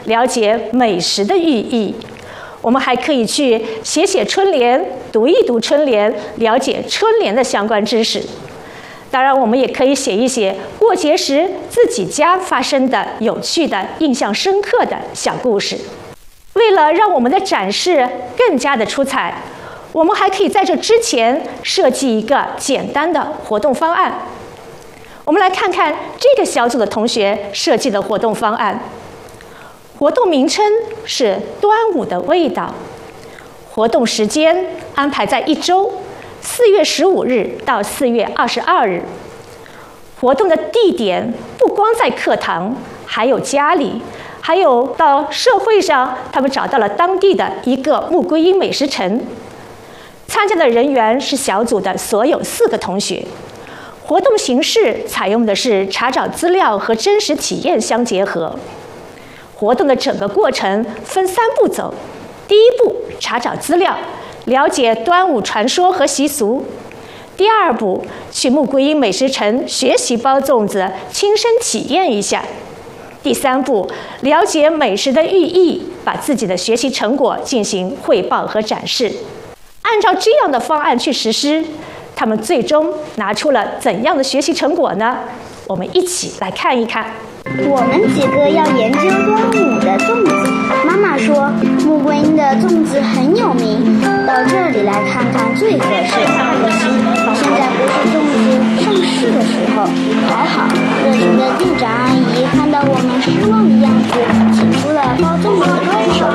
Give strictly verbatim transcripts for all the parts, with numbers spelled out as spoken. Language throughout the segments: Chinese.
了解美食的寓意。我们还可以去写写春联，读一读春联，了解春联的相关知识。当然，我们也可以写一写过节时自己家发生的有趣的、印象深刻的小故事。为了让我们的展示更加的出彩，我们还可以在这之前设计一个简单的活动方案。我们来看看这个小组的同学设计的活动方案。活动名称是端午的味道，活动时间安排在一周，四月十五日到四月二十二日。活动的地点不光在课堂，还有家里，还有到社会上，他们找到了当地的一个木归英美食城。参加的人员是小组的所有四个同学。活动形式采用的是查找资料和真实体验相结合。活动的整个过程分三步走：第一步，查找资料，了解端午传说和习俗；第二步，去木归英美食城学习包粽子，亲身体验一下；第三步，了解美食的寓意，把自己的学习成果进行汇报和展示。按照这样的方案去实施，他们最终拿出了怎样的学习成果呢？我们一起来看一看。 我们几个要研究端午的粽子。妈妈说木归英的粽子很有名，到这里来看看最合适。可惜现在不是粽子上市的时候。还好热情的店长阿姨看到我们失望的样子，请出了包粽子的推手。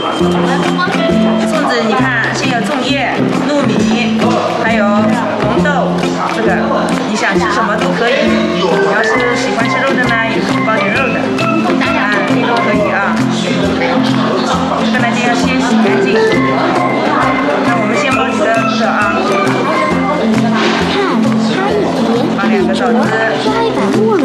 粽子你看，先有粽叶、糯米，还有红豆，这个你想吃什么都可以。你要是喜欢吃肉的呢，也可以包点肉的，啊，都可以啊。这个呢就要先洗干净。那我们先包几个这啊。 看，他一叠， 放两个枣子， 抓一把木